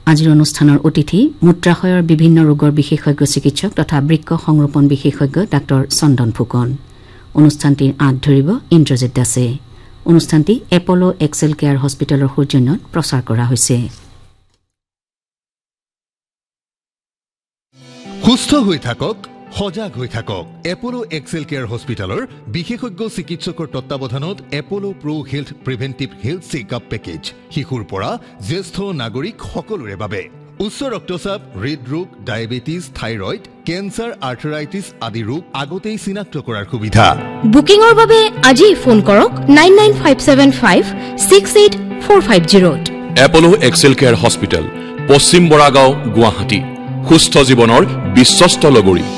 আজিৰ অনুষ্ঠানৰ অতিথি মূত্ৰাশয়ৰ বিভিন্ন ৰোগৰ বিশেষজ্ঞ চিকিৎসক তথা বৃক্ক সংৰোপণ বিশেষজ্ঞ ডাক্তৰ চন্দন ফুকন অনুষ্ঠানটিৰ আঁত ধৰিব ইন্দ্ৰজিৎ দাসে অনুষ্ঠানটি এপলো এক্সেল কেয়াৰ হস্পিটেলৰ সৌজন্যত প্ৰচাৰ কৰা হৈছে সুস্থ হৈ থাকক সজাগ হৈ থাকক এপলো এক্সেল কেয়াৰ হস্পিটেলৰ বিশেষজ্ঞ চিকিৎসকৰ তত্ত্বাৱধানত এপলো pro health প্ৰিভেন্টিভ health checkup package শিশুৰ পৰা জ্যেষ্ঠ নাগৰিক সকলোৰে বাবে উচ্চ ৰক্তচাপ হৃদৰোগ ডায়েবেটিছ থাইৰয়েড কেন্সাৰ আৰ্থৰাইটিছ আদি ৰোগ আগতেই চিনাক্ত কৰাৰ সুবিধা বুকিংৰ বাবে আজি ফোন কৰক 9957568450 এপলো এক্সেল কেয়াৰ হস্পিটেল পশ্চিম বৰাগাঁও গুৱাহাটী সুস্থ জীৱনৰ বিশ্বস্ত লগৰী